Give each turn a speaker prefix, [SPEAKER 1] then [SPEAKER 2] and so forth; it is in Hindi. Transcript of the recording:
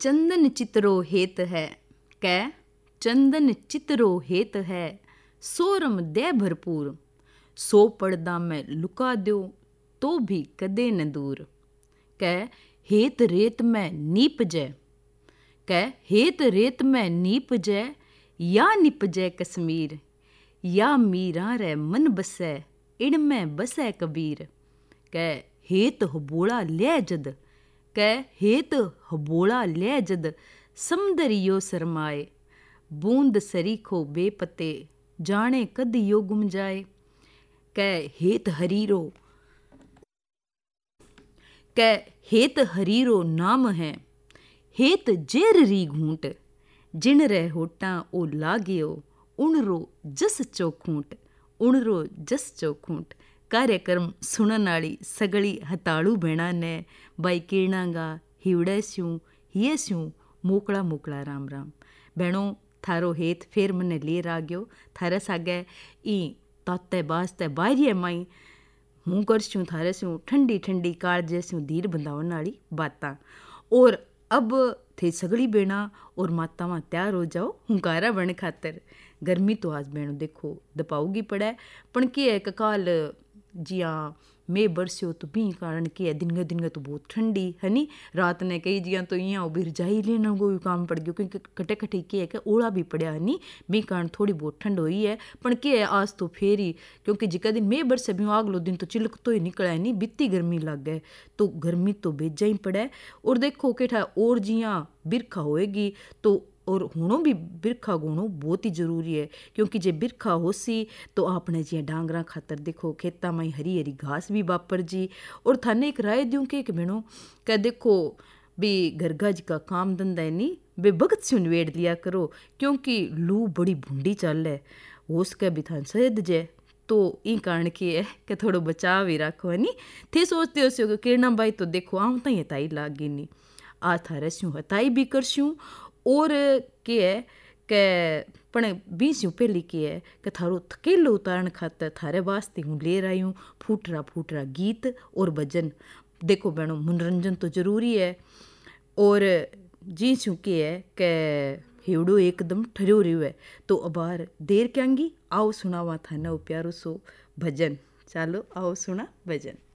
[SPEAKER 1] चंदन चितरो हेत है, कै चंदन चितरो हेत है, सोरम दे भरपूर, सो पड़दा में लुका दो तो भी कदे न दूर। कै हेत रेत में नीप जय, कै हेत रेत में नीप जय, या निप जय कश्मीर, या मीरा रे मन बसै, इण में बसै कबीर। कै हेत हबोड़ा ले जद, कै हेत हबोड़ा ले जद, समदर यो सरमाए, बूंद सरीखो बेपते, जाने कद यो गुम जाए। कै हेत हरीरो, कै हेत हरीरो नाम है, हेत जेर री घूंट, जिन रे होटा ओ लागयो, उणरो जस चौखूंट, उणरो जस चौखूंट। कार्यक्रम सुनन वाली सगली हताड़ू भेणा ने बाई किरणांगा हिवड़े स्यूं हिये स्यूं मोकला मोकला राम राम। भेणो थारो हेत फेर मने लेर आ गयो, थारे सागे ई ताते बास्ते बाहरिए माई हूँ करस्यूं थारे स्यूं ठंडी ठंडी कालजे स्यूं धीर बंधावन वाली बातां। और अब थे सगली बेना और मातावां तैयार हो जाओ हुंकारा बन खातर। गर्मी तो आज बेणो देखो दपाऊगी पड़े, पण के है काल जिया मैं बरस्यो तो भी कारण के दिन तो बहुत ठंडी है नी। रात ने कई जिया तो यहाँ उबिर जाई लेना कोई काम पड़ गयो, क्योंकि कटे कटे के है कि ओला भी पड़ा है नी, भी कारण थोड़ी बहुत ठंड हुई है। पण के है आज तो फेरी, क्योंकि जिका दिन मैं बरसे भी अगलो दिन तो चिलक तो ही निकला है नी, बित्ती गर्मी लग गए तो गर्मी तो बेजा ही पड़े। और देखो केठा और जिया बिरखा होएगी तो और हुणों भी बिरखा गोणो बहुत ही जरूरी है, क्योंकि जे बिरखा होसी तो आपने जिया डांगरा खातर देखो खेता में हरी हरी घास भी वापर जी। और थाने एक राय दूं के भेणो क्या देखो भी घरगा जी का काम धंधा है नी बे भगत से निवेड़ लिया करो, क्योंकि लू बड़ी भूंडी चल है, हो सके भी थान सहद जे तो ई कारण की है कि थोड़ो बचाव ही रखो है नी। थे सोचते हो कि किरणा बाई तो देखो आवता ही हताई लागी नी, आ थारे स्यूं हताई भी करस्यूं। और के है कि पण बीस्यूं पहली के है कि थारो थकेलो उतारण खातर थारे वास्ते हूँ ले आई हूँ फूटरा फूटरा गीत और भजन। देखो बहनों मनोरंजन तो जरूरी है, और जीस्यूं के है कि हिवड़ो एकदम ठरियो रह्यो है तो अबार देर क्यांगी आओ सुनावा थाने प्यारो सो भजन। चलो आओ सुना भजन।